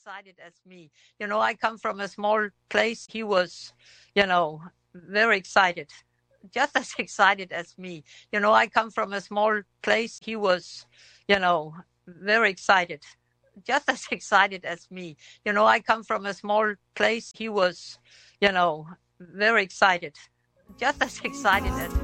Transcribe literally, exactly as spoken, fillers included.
excited as me. You know, I come from a small place. He was, you know, very excited, just as excited as me. You know, I come from a small place. He was, you know, very excited, just as excited as me. You know, I come from a small place. He was, you know, very excited, just as excited as